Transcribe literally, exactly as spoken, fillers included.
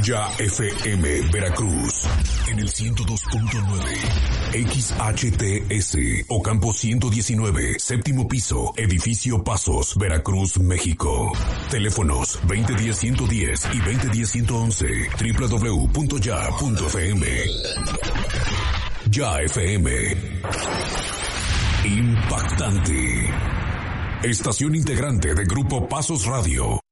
Ya F M Veracruz en el ciento dos punto nueve, X H T S Ocampo ciento diecinueve, séptimo piso, edificio Pasos, Veracruz, México. Teléfonos veinte diez ciento diez y veinte diez ciento once, doble u doble u doble u punto ya punto f m. Ya F M. Impactante. Estación integrante de Grupo Pasos Radio.